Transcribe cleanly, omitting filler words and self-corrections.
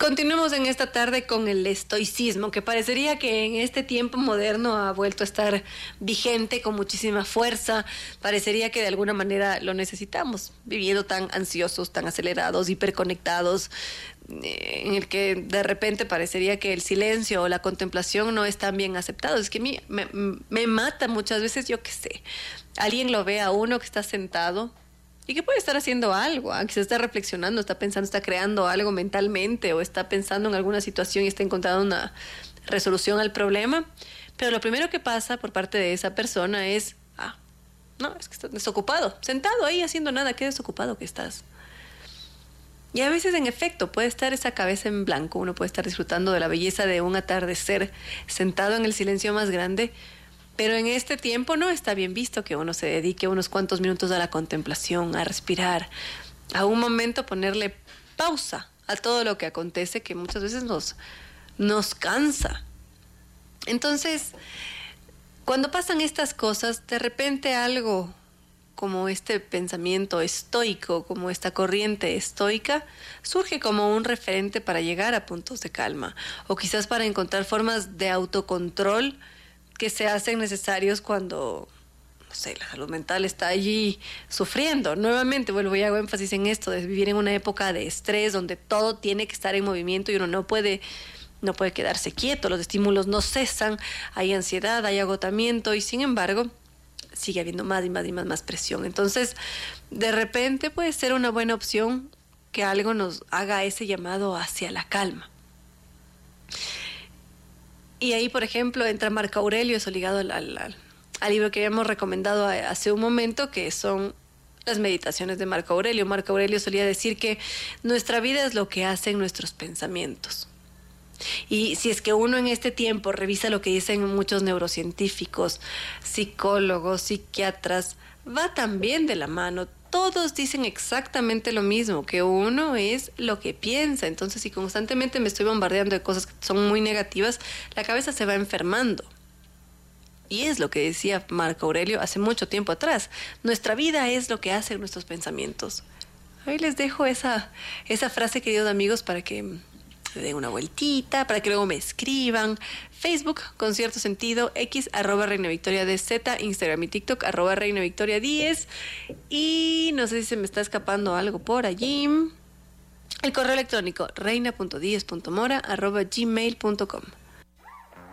Continuemos en esta tarde con el estoicismo, que parecería que en este tiempo moderno ha vuelto a estar vigente con muchísima fuerza. Parecería que de alguna manera lo necesitamos, viviendo tan ansiosos, tan acelerados, hiperconectados, en el que de repente parecería que el silencio o la contemplación no es tan bien aceptado. Es que a mí me mata muchas veces, yo qué sé, alguien lo ve a uno que está sentado y que puede estar haciendo algo, que se está reflexionando, está pensando, está creando algo mentalmente o está pensando en alguna situación y está encontrando una resolución al problema. Pero lo primero que pasa por parte de esa persona es, no, es que estás desocupado, sentado ahí haciendo nada, qué desocupado que estás. Y a veces, en efecto, puede estar esa cabeza en blanco, uno puede estar disfrutando de la belleza de un atardecer sentado en el silencio más grande. Pero en este tiempo no está bien visto que uno se dedique unos cuantos minutos a la contemplación, a respirar, a un momento ponerle pausa a todo lo que acontece, que muchas veces nos cansa. Entonces, cuando pasan estas cosas, de repente algo como este pensamiento estoico, como esta corriente estoica, surge como un referente para llegar a puntos de calma, o quizás para encontrar formas de autocontrol que se hacen necesarios cuando, no sé, la salud mental está allí sufriendo. Nuevamente vuelvo y hago énfasis en esto, de vivir en una época de estrés donde todo tiene que estar en movimiento y uno no puede quedarse quieto, los estímulos no cesan, hay ansiedad, hay agotamiento y sin embargo sigue habiendo más y más y más presión. Entonces, de repente puede ser una buena opción que algo nos haga ese llamado hacia la calma. Y ahí, por ejemplo, entra Marco Aurelio, eso ligado al libro que habíamos recomendado hace un momento, que son las meditaciones de Marco Aurelio. Marco Aurelio solía decir que nuestra vida es lo que hacen nuestros pensamientos. Y si es que uno en este tiempo revisa lo que dicen muchos neurocientíficos, psicólogos, psiquiatras, va también de la mano. Todos dicen exactamente lo mismo, que uno es lo que piensa. Entonces, si constantemente me estoy bombardeando de cosas que son muy negativas, la cabeza se va enfermando. Y es lo que decía Marco Aurelio hace mucho tiempo atrás. Nuestra vida es lo que hacen nuestros pensamientos. Ahí les dejo esa frase, queridos amigos, para que le den una vueltita, para que luego me escriban. Facebook, con cierto sentido, X, @ReinaVictoriaDZ, Instagram y TikTok, @ReinaVictoria10. Y no sé si se me está escapando algo por allí. El correo electrónico, reina.diez.mora@gmail.com.